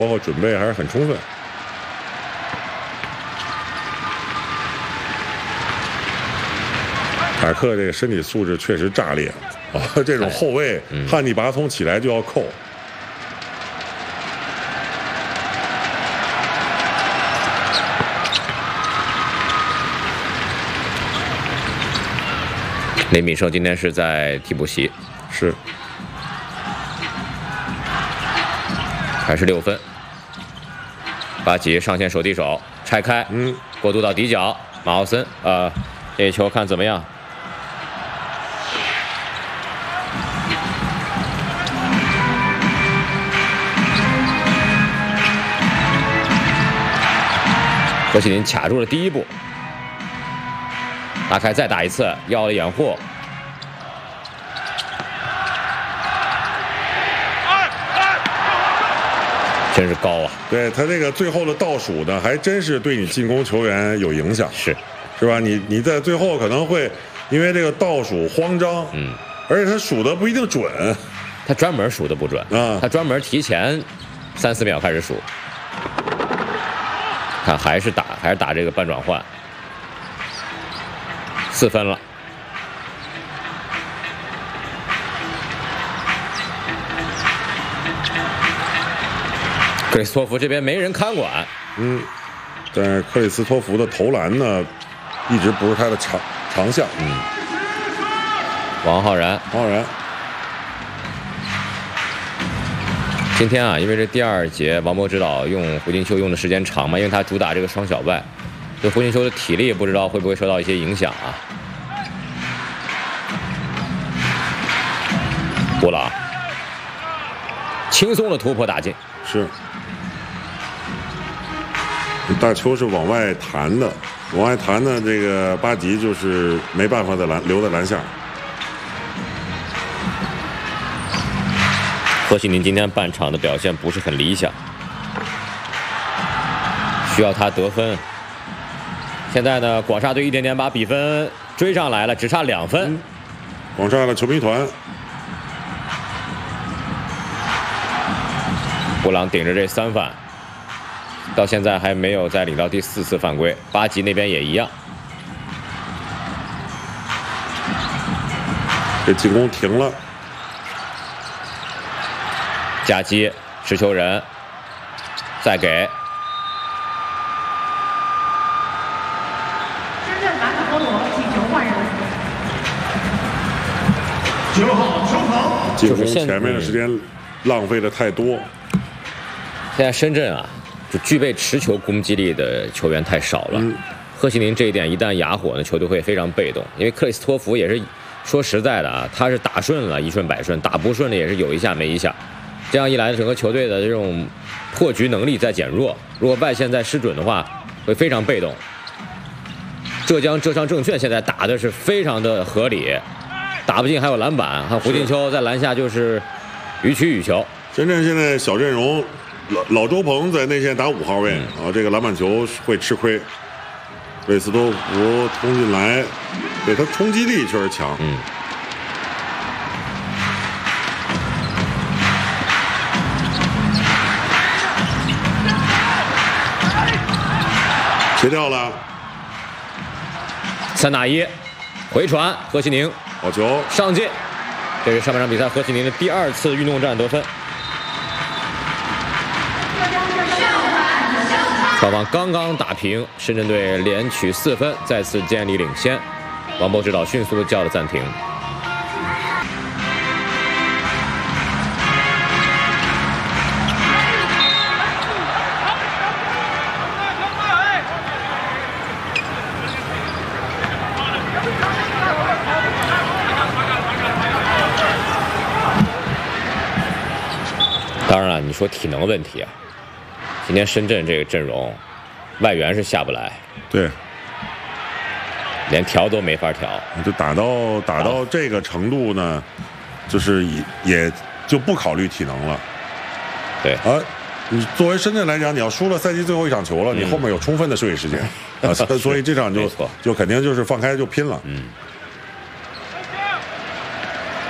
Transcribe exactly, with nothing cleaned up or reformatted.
包括准备还是很充分。塔克这个身体素质确实炸裂啊！这种后卫汉尼拔从起来就要扣。 雷敏胜今天是在替补席， 是， 还是六分。巴吉上线手递手拆开， 嗯， 过渡到底角，马奥森，呃，这球看怎么样？何启林卡住了第一步，拉开再打一次，要了掩护。真是高啊！ 对他这个最后的倒数呢，还真是对你进攻球员有影响， 是是吧？你你在最后可能会因为这个倒数慌张， 嗯， 而且他数的不一定准， 他专门数的不准啊， 他专门提前三四秒开始数。看还是打还是打这个半转换，四分了。克里斯托弗这边没人看管， 嗯，但是克里斯托弗的投篮呢，一直不是他的长长项。 嗯，王浩然， 王浩然， 今天啊，因为这第二节王波指导用胡金秋用的时间长嘛，因为他主打这个双小外，对胡金秋的体力不知道会不会受到一些影响啊。布朗轻松的突破打进， 是。大球是往外弹的，往外弹的这个巴吉就是没办法在篮留在篮下。 何西宁今天半场的表现不是很理想，需要他得分。现在呢，广厦队一点点把比分追上来了，只差两分。 嗯、广厦的球迷团， 布朗顶着这三犯。到现在还没有再领到第四次犯规，巴吉那边也一样。 这进攻停了， 夹击持球人，再给。 九号球跑，进攻前面的时间浪费的太多。 现在深圳啊。就具备持球攻击力的球员太少了。嗯、贺西宁这一点一旦哑火呢，球队会非常被动。因为克里斯托弗也是说实在的啊，他是打顺了一顺百顺，打不顺的也是有一下没一下。这样一来，整个球队的这种破局能力在减弱。如果外线再失准的话，会非常被动。浙江浙商证券现在打的是非常的合理，打不进还有篮板，看胡金秋在篮下就是予取予求。 深圳现在小阵容。老老周鹏在内线打五号位、嗯、啊，这个篮板球会吃亏。克里斯托弗冲进来，对他冲击力确实强。 嗯。 切掉了。 三打一，回传，何西宁好球上进。这是上半场比赛何西宁的第二次运动战得分。双方刚刚打平，深圳队连取四分，再次建立领先。王波指导迅速的叫了暂停。当然了，你说体能问题啊。今天深圳这个阵容，外援是下不来， 对， 连调都没法调。 你就打到打到这个程度呢，就是也也就不考虑体能了。 对啊，你作为深圳来讲，你要输了赛季最后一场球了，嗯、你后面有充分的休息时间啊，所以这场就就肯定就是放开就拼了。 嗯。